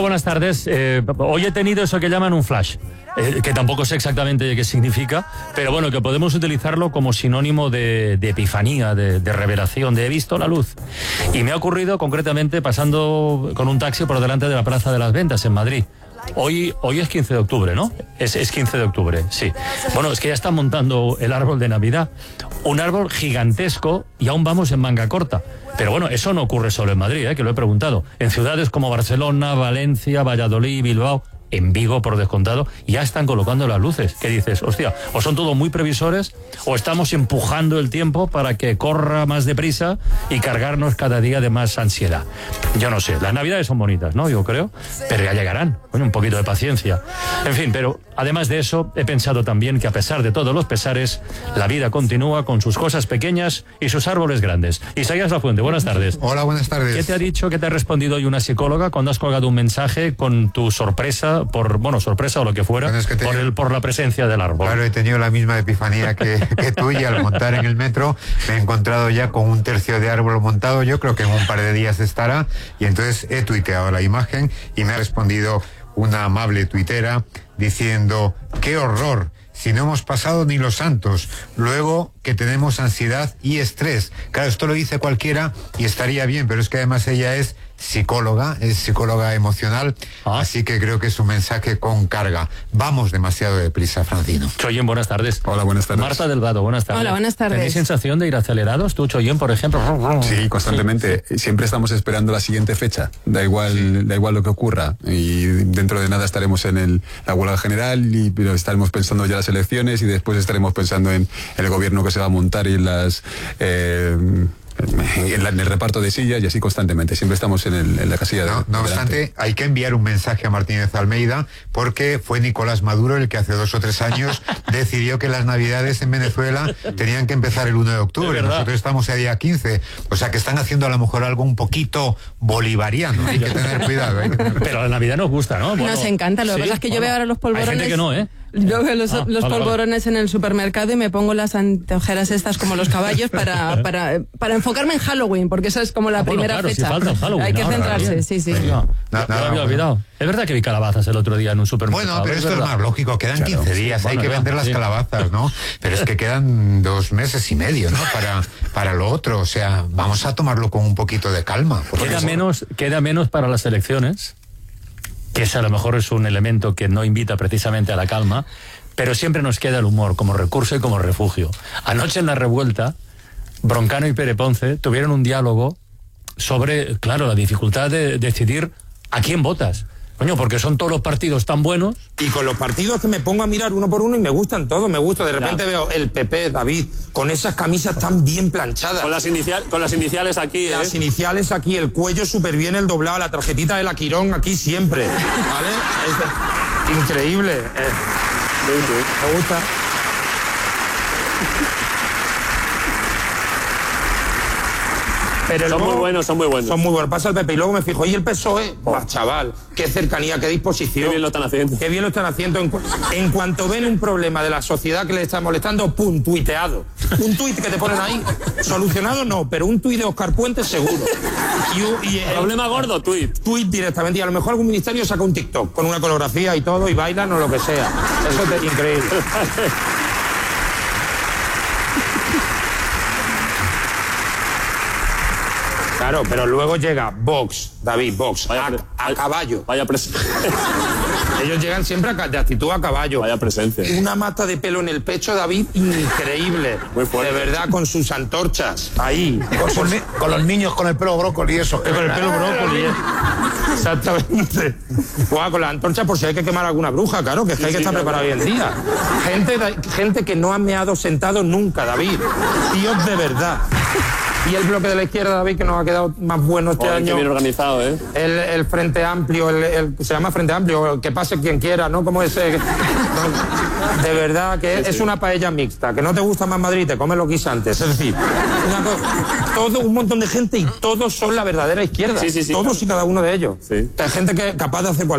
buenas tardes. Hoy he tenido eso que llaman un flash, que tampoco sé exactamente qué significa, pero bueno, que podemos utilizarlo como sinónimo de epifanía, de revelación, de he visto la luz. Y me ha ocurrido concretamente pasando con un taxi por delante de la Plaza de las Ventas en Madrid. Hoy es 15 de octubre, ¿no? Es 15 de octubre, sí. Bueno, es que ya están montando el árbol de Navidad. Un árbol gigantesco y aún vamos en manga corta. Pero bueno, eso no ocurre solo en Madrid, que lo he preguntado. En ciudades como Barcelona, Valencia, Valladolid, Bilbao, en Vigo, por descontado, ya están colocando las luces. ¿Qué dices? Hostia, o son todos muy previsores o estamos empujando el tiempo para que corra más deprisa y cargarnos cada día de más ansiedad. Yo no sé, las Navidades son bonitas, ¿no? Yo creo, pero ya llegarán. Bueno, un poquito de paciencia. En fin, pero además de eso, he pensado también que a pesar de todos los pesares, la vida continúa con sus cosas pequeñas y sus árboles grandes. Isaías Lafuente, buenas tardes. Hola, buenas tardes. ¿Qué te ha dicho, qué te ha respondido hoy una psicóloga cuando has colgado un mensaje con tu sorpresa, sorpresa o lo que fuera, bueno, es que por la presencia del árbol? Claro, he tenido la misma epifanía que tú, y al montar en el metro me he encontrado ya con un tercio de árbol montado. Yo creo que en un par de días estará, y entonces he tuiteado la imagen y me ha respondido una amable tuitera diciendo: ¡qué horror! Si no hemos pasado ni los santos, luego que tenemos ansiedad y estrés. Claro, esto lo dice cualquiera y estaría bien, pero es que además ella es psicóloga emocional, así que creo que es un mensaje con carga. Vamos demasiado deprisa, Francino. Choyen, buenas tardes. Hola, buenas tardes. Marta Delgado, buenas tardes. Hola, buenas tardes. ¿Tenéis sensación de ir acelerados? Tú, Choyen, por ejemplo. Sí, constantemente. Sí. Siempre estamos esperando la siguiente fecha. Da igual lo que ocurra. Y dentro de nada estaremos en la huelga general, pero estaremos pensando ya en las elecciones y después estaremos pensando en el gobierno que se va a montar y en el reparto de sillas, y así constantemente. Siempre estamos en la casilla. No obstante, hay que enviar un mensaje a Martínez Almeida, porque fue Nicolás Maduro el que hace 2 o 3 años decidió que las Navidades en Venezuela tenían que empezar el 1 de octubre. Nosotros estamos a día 15. O sea que están haciendo a lo mejor algo un poquito bolivariano. Hay que tener cuidado. Pero la Navidad nos gusta, ¿no? Bueno, nos encanta. Lo que pasa es que yo veo ahora los polvorones. Hay gente que no, Yo veo los polvorones en el supermercado y me pongo las anteojeras estas como los caballos para enfocarme en Halloween, porque esa es como la primera fecha. Si falta Halloween, hay que centrarse, sí. No me había olvidado. Es verdad que vi calabazas el otro día en un supermercado. Bueno, pero esto es más lógico. Quedan 15 días, hay que vender las calabazas, ¿no? Pero es que quedan 2 meses y medio, ¿no? Para lo otro. O sea, vamos a tomarlo con un poquito de calma. Queda menos para las elecciones, que ese a lo mejor es un elemento que no invita precisamente a la calma, pero siempre nos queda el humor como recurso y como refugio. Anoche en La Revuelta, Broncano y Pere Ponce tuvieron un diálogo sobre, claro, la dificultad de decidir a quién votas. Coño, porque son todos los partidos tan buenos. Y con los partidos que me pongo a mirar uno por uno y me gustan todos, de repente veo el PP, David, con esas camisas tan bien planchadas. Con las iniciales aquí, Las iniciales aquí, el cuello súper bien, el doblado, la tarjetita de la Quirón aquí siempre, ¿vale? Es increíble. Me gusta. Pero son muy buenos. Son muy buenos. Pasa el PP y luego me fijo, ¿y el PSOE? Bah, chaval, qué cercanía, qué disposición. Qué bien lo están haciendo. Qué bien lo están haciendo. En cuanto ven un problema de la sociedad que les está molestando, ¡pum!, tuiteado. Un tuit que te ponen ahí. Solucionado no, pero un tuit de Óscar Puente seguro. Problema gordo, tuit. Tuit directamente. Y a lo mejor algún ministerio saca un TikTok con una coreografía y todo, y bailan o lo que sea. Eso es increíble. Claro, pero luego llega Vox, David, Vox, a caballo. Vaya presencia. Ellos llegan siempre de actitud a caballo. Vaya presencia. Una mata de pelo en el pecho, David, increíble. Muy fuerte. De verdad, con sus antorchas. Ahí. Con los niños con el pelo brócoli y eso. Con el pelo brócoli, Exactamente. Con las antorchas por si hay que quemar alguna bruja, claro, que hay que estar preparado hoy en día. Gente que no ha meado sentado nunca, David. Tíos de verdad. Y el bloque de la izquierda, David, que nos ha quedado más bueno este año. Qué bien organizado, El Frente Amplio, se llama Frente Amplio, que pase quien quiera, ¿no? Como ese. De verdad que es una paella mixta. Que no te gusta más Madrid, te comes los guisantes. Es decir, un montón de gente y todos son la verdadera izquierda. Sí, todos y cada uno de ellos. Sí. Hay gente que es capaz de hacer cualquier